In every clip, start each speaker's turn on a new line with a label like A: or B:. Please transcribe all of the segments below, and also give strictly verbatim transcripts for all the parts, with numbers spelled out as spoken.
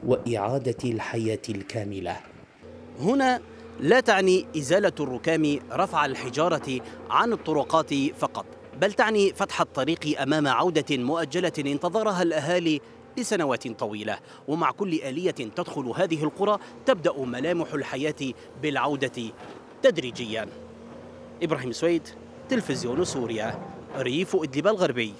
A: وإعادة الحياة الكاملة.
B: هنا لا تعني إزالة الركام رفع الحجارة عن الطرقات فقط، بل تعني فتح الطريق أمام عودة مؤجلة انتظرها الأهالي لسنوات طويلة. ومع كل آلية تدخل هذه القرى تبدأ ملامح الحياة بالعودة تدريجيا. إبراهيم سويد، تلفزيون سوريا، ريف إدلب الغربي.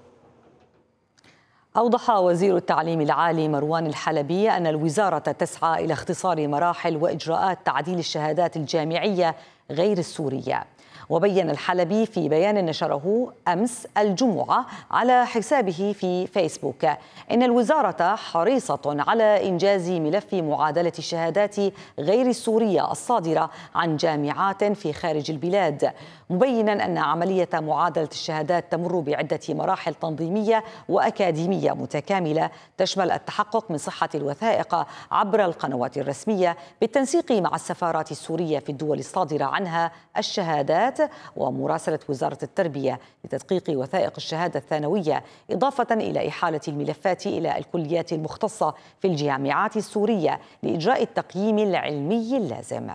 C: أوضح وزير التعليم العالي مروان الحلبي أن الوزارة تسعى إلى اختصار مراحل وإجراءات تعديل الشهادات الجامعية غير السورية. وبين الحلبي في بيان نشره أمس الجمعة على حسابه في فيسبوك إن الوزارة حريصة على إنجاز ملف معادلة الشهادات غير السورية الصادرة عن جامعات في خارج البلاد، مبينا أن عملية معادلة الشهادات تمر بعدة مراحل تنظيمية وأكاديمية متكاملة تشمل التحقق من صحة الوثائق عبر القنوات الرسمية بالتنسيق مع السفارات السورية في الدول الصادرة عنها الشهادات، ومراسلة وزارة التربية لتدقيق وثائق الشهادة الثانوية، إضافة إلى إحالة الملفات إلى الكليات المختصة في الجامعات السورية لإجراء التقييم العلمي اللازم.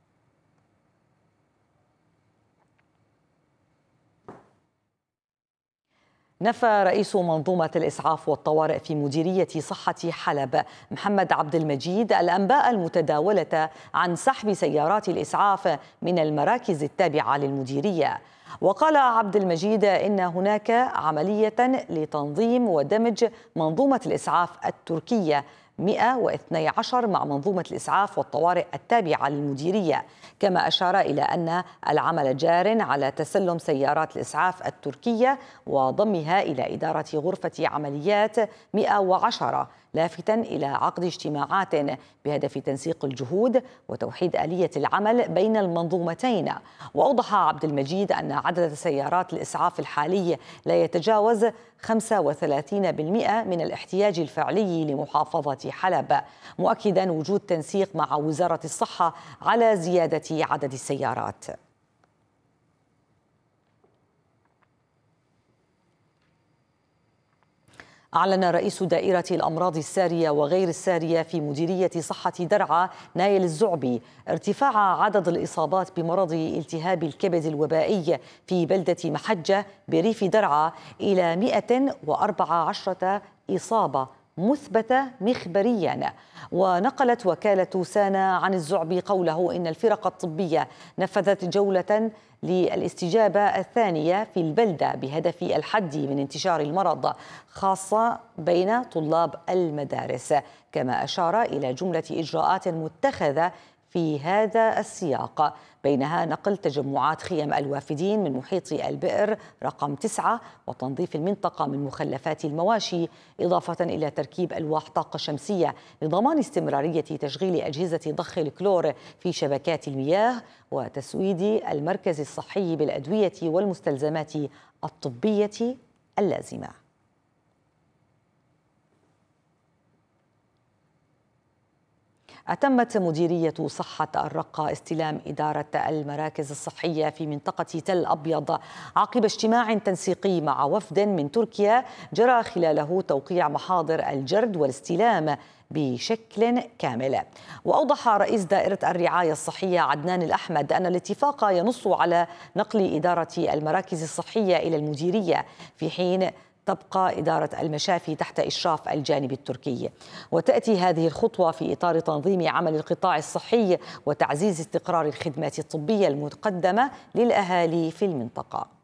C: نفى رئيس منظومة الإسعاف والطوارئ في مديرية صحة حلب محمد عبد المجيد الأنباء المتداولة عن سحب سيارات الإسعاف من المراكز التابعة للمديرية. وقال عبد المجيد إن هناك عملية لتنظيم ودمج منظومة الإسعاف التركية مئة واثني عشر مع منظومة الإسعاف والطوارئ التابعة للمديرية، كما أشار إلى أن العمل جار على تسلم سيارات الإسعاف التركية وضمها إلى إدارة غرفة عمليات مئة وعشرة، لافتا إلى عقد اجتماعات بهدف تنسيق الجهود وتوحيد آلية العمل بين المنظومتين. وأوضح عبد المجيد أن عدد سيارات الإسعاف الحالي لا يتجاوز خمسة وثلاثين بالمئة من الاحتياج الفعلي لمحافظة حلب، مؤكدا وجود تنسيق مع وزارة الصحة على زيادة عدد السيارات. أعلن رئيس دائرة الأمراض السارية وغير السارية في مديرية صحة درعا نايل الزعبي ارتفاع عدد الإصابات بمرض التهاب الكبد الوبائي في بلدة محجة بريف درعا إلى مئة وأربعة عشر إصابة مثبتة مخبريا. ونقلت وكالة سانا عن الزعبي قوله إن الفرق الطبية نفذت جولة للاستجابة الثانية في البلدة بهدف الحد من انتشار المرض خاصة بين طلاب المدارس، كما أشار إلى جملة إجراءات متخذة في هذا السياق، بينها نقل تجمعات خيم الوافدين من محيط البئر رقم تسعة وتنظيف المنطقة من مخلفات المواشي، إضافة إلى تركيب ألواح طاقة شمسية لضمان استمرارية تشغيل أجهزة ضخ الكلور في شبكات المياه، وتسويد المركز الصحي بالأدوية والمستلزمات الطبية اللازمة. أتمت مديرية صحة الرقة استلام إدارة المراكز الصحية في منطقة تل أبيض عقب اجتماع تنسيقي مع وفد من تركيا جرى خلاله توقيع محاضر الجرد والاستلام بشكل كامل. وأوضح رئيس دائرة الرعاية الصحية عدنان الأحمد أن الاتفاق ينص على نقل إدارة المراكز الصحية إلى المديرية، في حين تبقى إدارة المشافي تحت إشراف الجانب التركي. وتأتي هذه الخطوة في إطار تنظيم عمل القطاع الصحي وتعزيز استقرار الخدمات الطبية المقدمة للأهالي في المنطقة.